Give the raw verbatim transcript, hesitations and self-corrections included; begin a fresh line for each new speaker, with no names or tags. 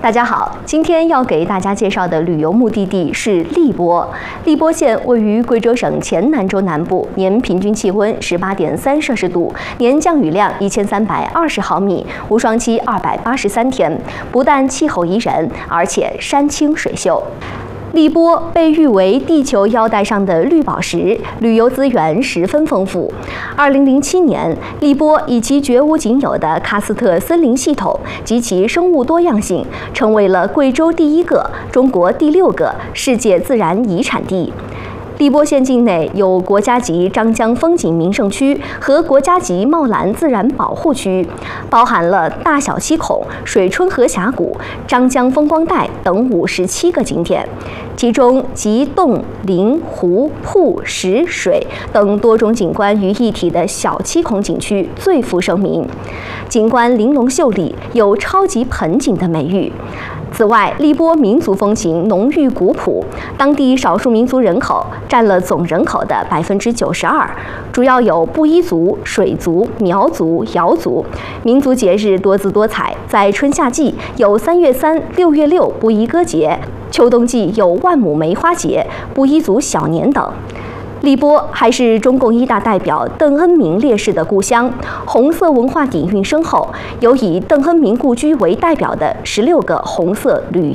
大家好，今天要给大家介绍的旅游目的地是荔波。荔波县位于贵州省黔南州南部，年平均气温十八点三摄氏度，年降雨量一千三百二十毫米，无霜期二百八十三天。不但气候宜人，而且山清水秀。 荔波被誉为地球腰带上的绿宝石，旅游资源十分丰富。二零零七年，荔波以其绝无仅有的喀斯特森林系统及其生物多样性，成为了贵州第一个、中国第六个世界自然遗产地。 荔波县境内有国家级张江风景名胜区和国家级茂兰自然保护区，包含了大小七孔、水春河峡谷、张江风光带等五十七个景点，其中集洞、林、湖、瀑、石、水等多种景观于一体的小七孔景区最负盛名，景观玲珑秀丽，有超级盆景的美誉。 此外，荔波民族风情浓郁古朴，当地少数民族人口占了总人口的百分之九十二，主要有布依族、水族、苗族、瑶族。民族节日多姿多彩，在春夏季有三月三、六月六布依歌节，秋冬季有万亩梅花节、布依族小年等。 荔波还是中共一大代表邓恩铭烈士的故乡，红色文化底蕴深厚，有以邓恩铭故居为代表的十六个红色旅